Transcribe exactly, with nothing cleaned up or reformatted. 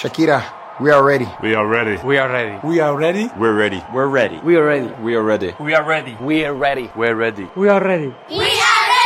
Shakira, we are ready. We are ready. We are ready. We are ready. We're ready. We're ready. We are ready. We are ready. We are ready. We are ready. We're ready. We are ready. We are ready. We